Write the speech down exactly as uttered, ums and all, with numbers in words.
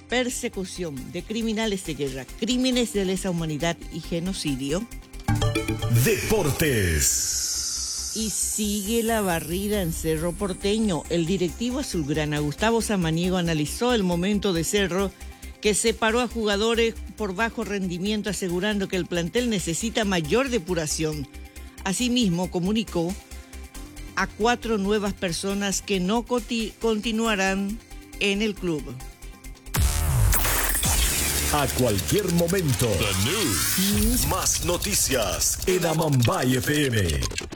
persecución de criminales de guerra, crímenes de lesa humanidad y genocidio. Deportes. Y sigue la barrida en Cerro Porteño. El directivo azulgrana Gustavo Samaniego analizó el momento de Cerro, que separó a jugadores por bajo rendimiento, asegurando que el plantel necesita mayor depuración. Asimismo, comunicó a cuatro nuevas personas que no coti- continuarán en el club. A cualquier momento. The News. Más noticias en Amambay F M.